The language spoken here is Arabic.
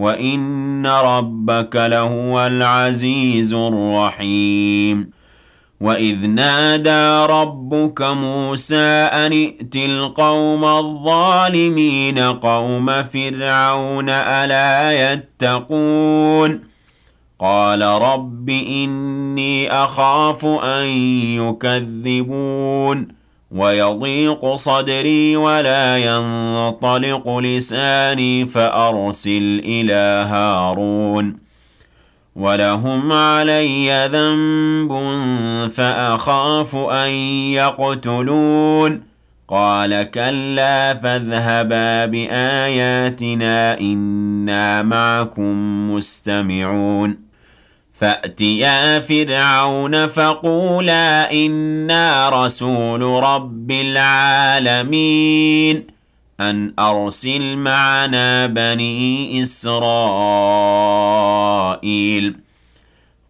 وَإِنَّ رَبَّكَ لَهُوَ الْعَزِيزُ الرَّحِيمُ وَإِذْ نَادَىٰ رَبُّكَ مُوسَىٰ أَنِ ائْتِ الْقَوْمَ الظَّالِمِينَ قَوْمَ فِرْعَوْنَ أَلَا يَتَّقُونَ قَالَ رَبِّ إِنِّي أَخَافُ أَن يُكَذِّبُونِ وَيَضِيقُ صَدْرِي وَلَا يَنطَلِقُ لِسَانِي فَأَرْسِلْ إِلَىٰ هَارُونَ وَلَهُمْ عَلَيَّ ذَنبٌ فَأَخَافُ أَن يَقْتُلُونِ قَالَ كَلَّا فَاذْهَبَا بِآيَاتِنَا إِنَّا مَعَكُم مُّسْتَمِعُونَ فَأْتِيَا فِرْعَوْنَ فَقُولَا إِنَّا رَسُولُ رَبِّ الْعَالَمِينَ أَنْ أَرْسِلْ مَعَنَا بَنِي إِسْرَائِيلَ